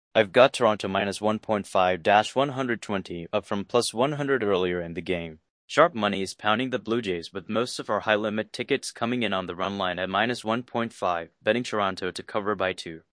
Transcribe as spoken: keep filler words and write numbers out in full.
I've got Toronto minus one point five dash one twenty, up from plus one hundred earlier in the game. Sharp money is pounding the Blue Jays, with most of our high-limit tickets coming in on the run line at minus one point five, betting Toronto to cover by two.